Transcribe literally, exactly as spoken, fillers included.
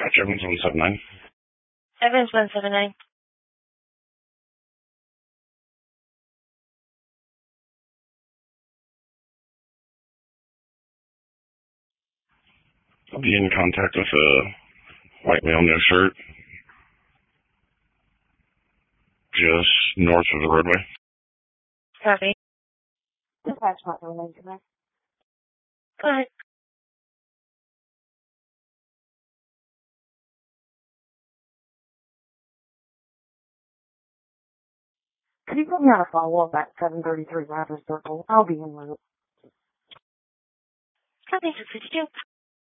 Evans one seven nine. Evans one seven nine. I'll be in contact with a white male, no shirt, just north of the roadway. Copy. Dispatch not going to there. Go ahead. Could you put me on a follow-up at seven thirty-three Rapid Circle? I'll be in route. Copy. six fifty-two.